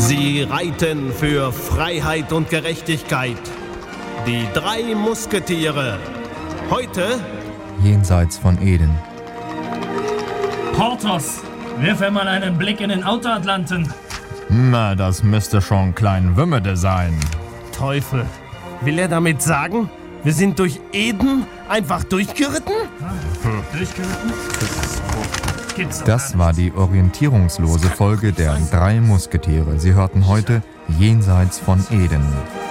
Sie reiten für Freiheit und Gerechtigkeit. Die 3 Musketiere. Heute jenseits von Eden. Porthos, wirf einmal einen Blick in den Outer Atlanten. Na, das müsste schon Klein Wümmede sein. Teufel. Will er damit sagen, wir sind durch Eden einfach durchgeritten? Durchgeritten? Gibt's doch gar Das war die orientierungslose Folge der 3 Musketiere. Sie hörten heute Jenseits von Eden.